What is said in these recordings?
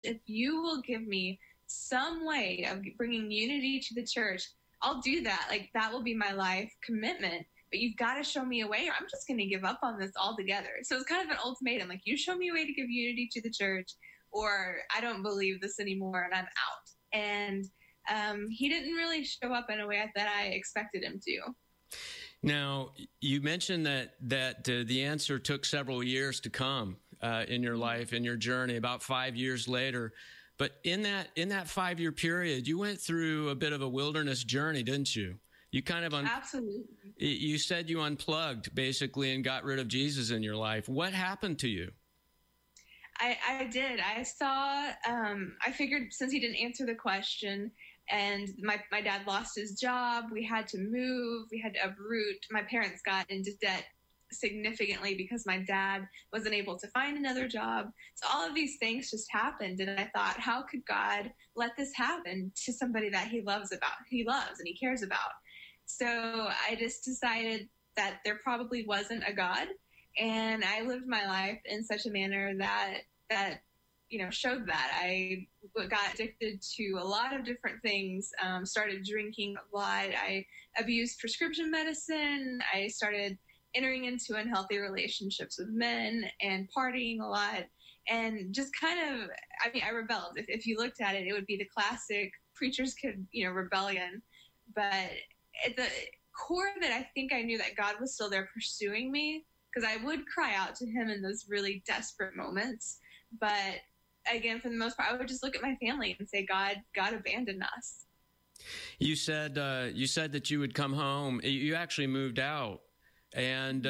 if you will give me some way of bringing unity to the church, I'll do that. Like, that will be my life commitment. But you've got to show me a way, or I'm just going to give up on this altogether. So it's kind of an ultimatum. Like, you show me a way to give unity to the church, or I don't believe this anymore and I'm out. And he didn't really show up in a way that I expected him to. Now, you mentioned that the answer took several years to come in your life, in your journey, about 5 years later. But in that 5-year period, you went through a bit of a wilderness journey, didn't you? You kind of Absolutely. You said you unplugged basically and got rid of Jesus in your life. What happened to you? I did. I saw. I figured since he didn't answer the question, and my dad lost his job, we had to move. We had to uproot. My parents got into debt significantly because my dad wasn't able to find another job. So all of these things just happened, and I thought, how could God let this happen to somebody that he loves and he cares about? So I just decided that there probably wasn't a God, and I lived my life in such a manner that showed that. I got addicted to a lot of different things, started drinking a lot. I abused prescription medicine. I started entering into unhealthy relationships with men and partying a lot, and just kind of, I rebelled. If you looked at it, it would be the classic preacher's kid, rebellion. But at the core of it, I think I knew that God was still there pursuing me, because I would cry out to him in those really desperate moments. But again, for the most part, I would just look at my family and say, God abandoned us. You said that you would come home. You actually moved out, and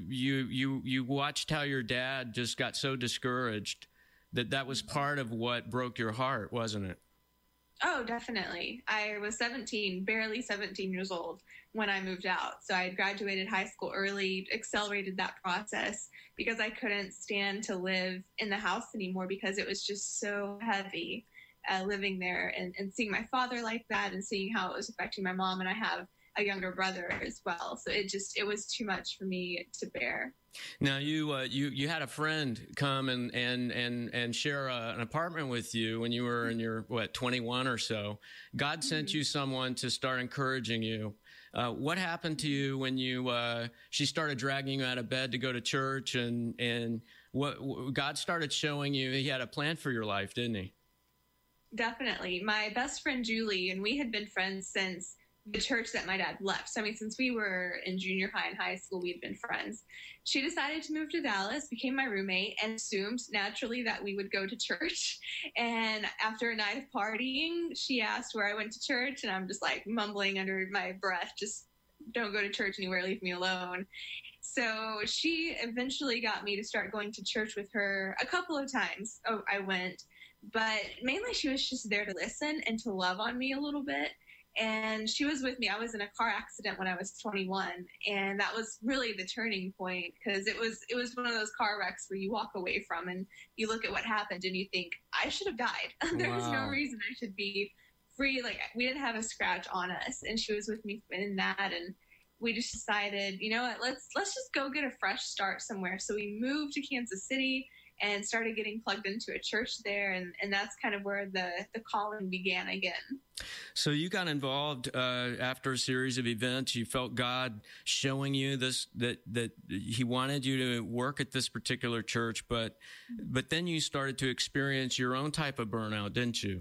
you watched how your dad just got so discouraged that was part of what broke your heart, wasn't it? Oh, definitely. I was 17, barely 17 years old when I moved out. So I had graduated high school early, accelerated that process because I couldn't stand to live in the house anymore because it was just so heavy living there and seeing my father like that and seeing how it was affecting my mom. And I have a younger brother as well. So it was too much for me to bear. Now you had a friend come and share an apartment with you when you were in your 21 or so. God sent you someone to start encouraging you. What happened to you when she started dragging you out of bed to go to church, and what God started showing you he had a plan for your life, didn't he? Definitely. My best friend Julie, and we had been friends since the church that my dad left. So, since we were in junior high and high school, we'd been friends. She decided to move to Dallas, became my roommate, and assumed naturally that we would go to church. And after a night of partying, she asked where I went to church, and I'm just like mumbling under my breath, just don't go to church anywhere, leave me alone. So she eventually got me to start going to church with her a couple of times. Oh, I went, but mainly she was just there to listen and to love on me a little bit. And she was with me. I was in a car accident when I was 21. And that was really the turning point, because it was one of those car wrecks where you walk away from and you look at what happened and you think, I should have died. There was no reason I should be free. Like, we didn't have a scratch on us. And she was with me in that. And we just decided, you know what, let's just go get a fresh start somewhere. So we moved to Kansas City and started getting plugged into a church there. And that's kind of where the calling began again. So you got involved after a series of events. You felt God showing you that he wanted you to work at this particular church, but then you started to experience your own type of burnout, didn't you?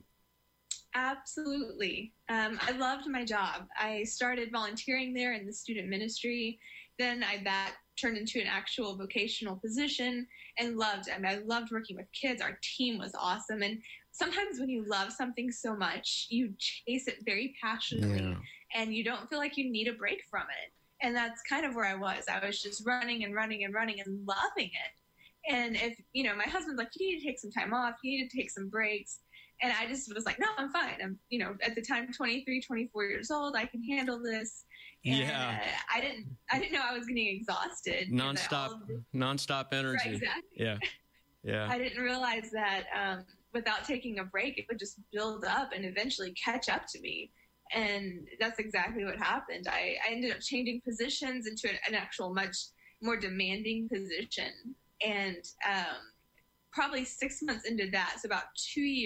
Absolutely. I loved my job. I started volunteering there in the student ministry. Then that turned into an actual vocational position and loved it. I loved working with kids. Our team was awesome. And sometimes when you love something so much, you chase it very passionately and you don't feel like you need a break from it. And that's kind of where I was. I was just running and running and running and loving it. And if, my husband's like, you need to take some time off. You need to take some breaks. And I just was like, no, I'm fine. I'm, at the time, 23, 24 years old. I can handle this. And I didn't know I was getting exhausted. Nonstop energy. Right, exactly. Yeah. I didn't realize that without taking a break, it would just build up and eventually catch up to me. And that's exactly what happened. I ended up changing positions into an actual much more demanding position. And probably 6 months into that, so about 2 years